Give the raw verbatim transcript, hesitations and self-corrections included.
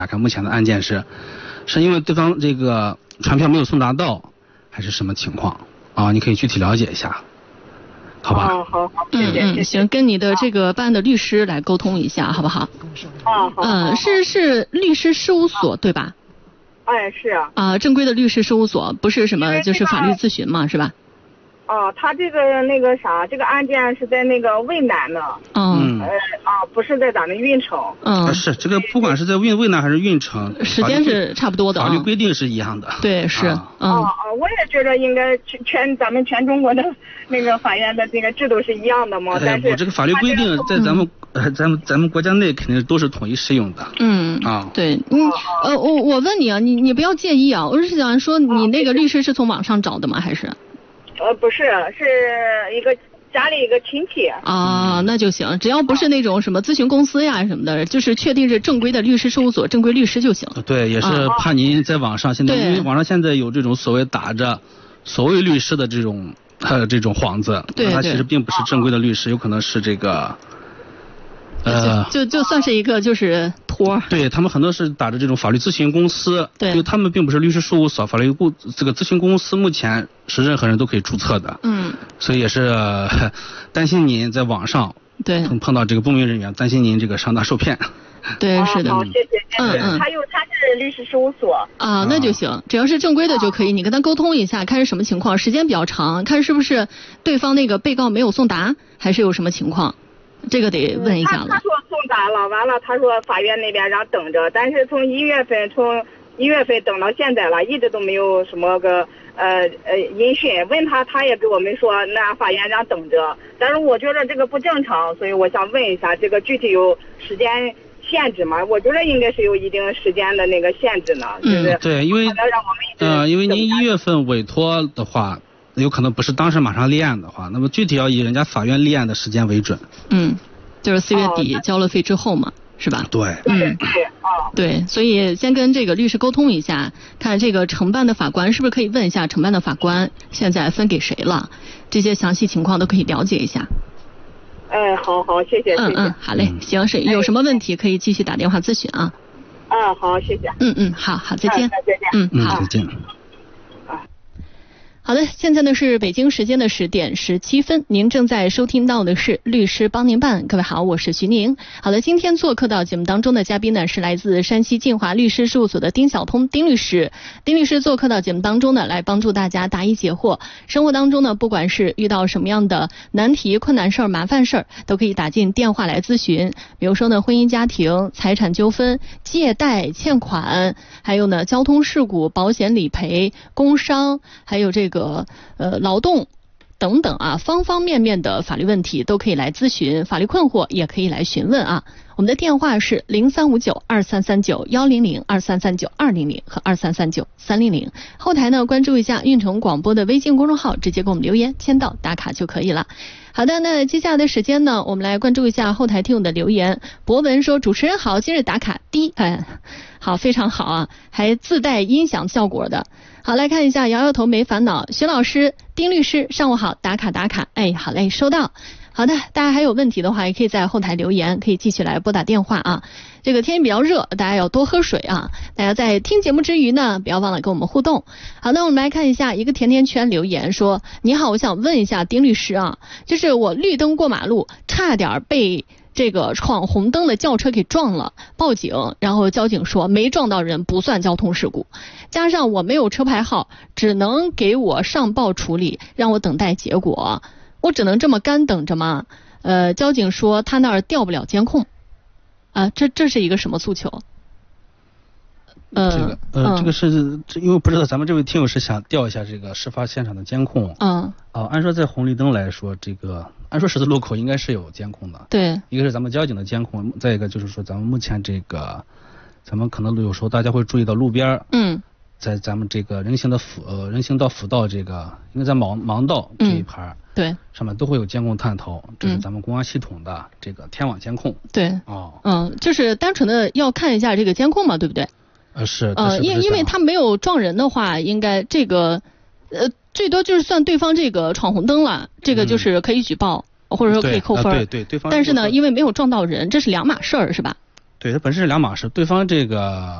打开目前的案件是，是因为对方这个传票没有送达到，还是什么情况啊？你可以具体了解一下，好吧？ 哦，好，好，谢谢， 嗯嗯，行，跟你的这个办案的律师来沟通一下，好不好？ 啊，好， 嗯，是是律师事务所对吧？ 哎，是啊。 啊，正规的律师事务所，不是什么就是法律咨询嘛，是吧？ 哦，他这个那个啥，这个案件是在那个渭南呢。 嗯。 呃啊，不是在咱们运城。 嗯。 啊，是这个，不管是在渭渭南还是运城， 时间是差不多的。 法律规定是一样的。 对，是。嗯。 哦哦，我也觉得应该全全咱们全中国的那个法院的这个制度是一样的嘛，但是我这个法律规定在咱们呃咱们咱们国家内肯定都是统一适用的。 嗯。 啊。 对，你呃我我问你啊，你你不要介意啊，我是想说你那个律师是从网上找的吗？还是？ 呃，不是，是一个家里一个亲戚啊，那就行，只要不是那种什么咨询公司呀什么的，就是确定是正规的律师事务所、正规律师就行。 对，也是怕您在网上现在，因为网上现在有这种所谓打着所谓律师的这种呃这种幌子， 对， 他其实并不是正规的律师，有可能是这个。呃， 就就算是一个就是托。 对，他们很多是打着这种法律咨询公司， 对， 因为他们并不是律师事务所，法律顾这个咨询公司目前是任何人都可以注册的， 嗯， 所以也是、呃、担心您在网上对碰碰到这个不明人员，担心您这个上当受骗。 对，是的。 好，谢谢，谢谢。嗯嗯。他有他是律师事务所。 啊，那就行，只要是正规的就可以。你跟他沟通一下，看是什么情况，时间比较长，看是不是对方那个被告没有送达，还是有什么情况。这个得问一下了。 他, 他说送达了，完了他说法院那边让等着，但是从一月份从一月份等到现在了，一直都没有什么个呃呃音讯。问他，他也给我们说那法院让等着，但是我觉得这个不正常，所以我想问一下，这个具体有时间限制吗？我觉得应该是有一定时间的那个限制呢，就是、 嗯、对，因为呃因为您一月份委托的话。有可能不是当时马上立案的话，那么具体要以人家法院立案的时间为准。 嗯，就是四月底交了费之后嘛，是吧？ 对。 嗯， 对，哦。 对，所以先跟这个律师沟通一下，看这个承办的法官是不是可以问一下承办的法官现在分给谁了，这些详细情况都可以了解一下。 哎，好好，谢谢。 嗯嗯，好嘞，行，是有什么问题可以继续打电话咨询啊。 嗯，好，谢谢。 嗯嗯，好好，再见。 再见。 嗯，好， 再见。 好的，现在呢是北京时间的十点十七分，您正在收听到的是律师帮您办。各位好，我是徐宁。好的，今天做客到节目当中的嘉宾呢是来自山西晋华律师事务所的丁晓通丁律师。丁律师做客到节目当中呢，来帮助大家答疑解惑。生活当中呢，不管是遇到什么样的难题、困难事儿、麻烦事儿，都可以打进电话来咨询。比如说呢，婚姻家庭、财产纠纷、借贷、欠款，还有呢交通事故、保险理赔、工伤，还有这个。这个呃劳动等等啊，方方面面的法律问题都可以来咨询，法律困惑也可以来询问啊。我们的电话是零三五九二三三九幺零零二三三九二零零和二三三九三零零。后台呢关注一下运城广播的微信公众号，直接给我们留言签到打卡就可以了。好的，那接下来的时间呢，我们来关注一下后台听友的留言。博文说：“主持人好，今日打卡低，哎，好，非常好啊，还自带音响效果的。”好，来看一下，摇摇头没烦恼。徐老师、丁律师，上午好，打卡打卡，哎，好嘞，收到。好的，大家还有问题的话，也可以在后台留言，可以继续来拨打电话啊。这个天气比较热，大家要多喝水啊。大家在听节目之余呢，不要忘了跟我们互动。好，那我们来看一下，一个甜甜圈留言说：“你好，我想问一下丁律师啊，就是我绿灯过马路，差点被这个闯红灯的轿车给撞了，报警，然后交警说没撞到人不算交通事故，加上我没有车牌号，只能给我上报处理，让我等待结果。我只能这么干等着吗？呃，交警说他那儿调不了监控，啊，这这是一个什么诉求？ 呃，这个呃，嗯、这个是因为不知道咱们这位听友是想调一下这个事发现场的监控。 嗯。 啊，按说在红绿灯来说，这个按说十字路口应该是有监控的。 对。一个是咱们交警的监控，再一个就是说咱们目前这个，咱们可能有时候大家会注意到路边。 嗯。 在咱们这个人行的辅呃人行道辅道这个，应该在盲盲道这一排、嗯， 对， 上面都会有监控探头，这是咱们公安系统的这个天网监控。 对， 哦， 嗯，就是单纯的要看一下这个监控嘛，对不对？ 呃是， 呃，因因为他没有撞人的话，应该这个呃最多就是算对方这个闯红灯了，这个就是可以举报、嗯、或者说可以扣分。 对、呃、对对，对方。 但是呢，因为没有撞到人，这是两码事儿，是吧？ 对，它本身是两码事，对方这个